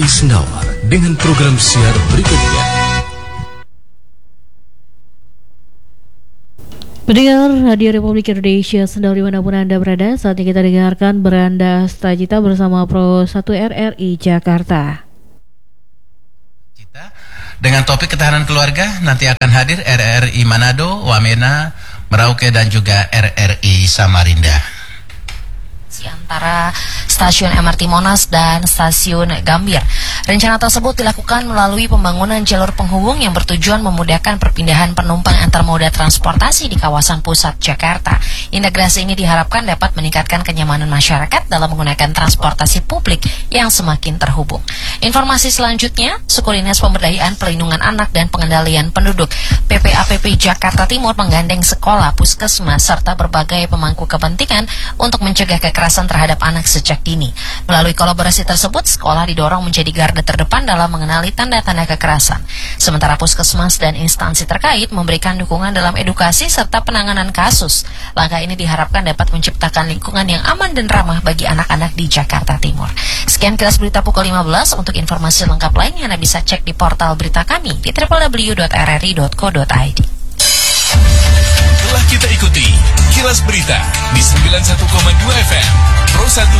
Senawar dengan program siar berikutnya. Pendengar Radio Republik Indonesia Sendawa dimanapun Anda berada, saatnya kita dengarkan Beranda Stacita bersama Pro 1 RRI Jakarta. Dengan topik ketahanan keluarga, nanti akan hadir RRI Manado, Wamena, Merauke dan juga RRI Samarinda. Antara stasiun MRT Monas dan stasiun Gambir. Rencana tersebut dilakukan melalui pembangunan jalur penghubung yang bertujuan memudahkan perpindahan penumpang antar moda transportasi di kawasan pusat Jakarta. Integrasi ini diharapkan dapat meningkatkan kenyamanan masyarakat dalam menggunakan transportasi publik yang semakin terhubung. Informasi selanjutnya, Suku Dinas Pemberdayaan Perlindungan Anak dan Pengendalian Penduduk PPAPP Jakarta Timur menggandeng sekolah, puskesmas, serta berbagai pemangku kepentingan untuk mencegah kekerasan terhadap anak sejak dini. Melalui kolaborasi tersebut, sekolah didorong menjadi garda terdepan dalam mengenali tanda-tanda kekerasan. Sementara puskesmas dan instansi terkait memberikan dukungan dalam edukasi serta penanganan kasus. Langkah ini diharapkan dapat menciptakan lingkungan yang aman dan ramah bagi anak-anak di Jakarta Timur. Sekian kilas berita pukul 15. Untuk informasi lengkap lainnya Anda bisa cek di portal berita kami di www.rri.co.id. Telah kita ikuti kilas berita di 91,2 FM Pro 1